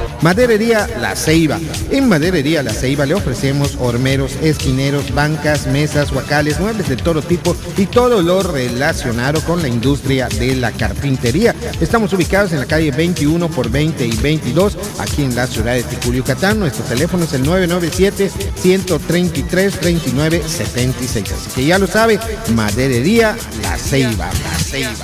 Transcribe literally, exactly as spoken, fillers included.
Maderería La Ceiba. En Maderería La Ceiba le ofrecemos hormeros, esquineros, bancas, mesas, huacales, muebles de todo tipo y todo lo relacionado con la industria de la carpintería. Estamos ubicados en la calle veintiuno por veinte y veintidós, aquí en la ciudad de Ticul, Yucatán. Nuestro teléfono es el nueve nueve siete, uno tres tres, tres nueve siete seis. Así que ya lo sabe, Maderería La Ceiba. La Ceiba.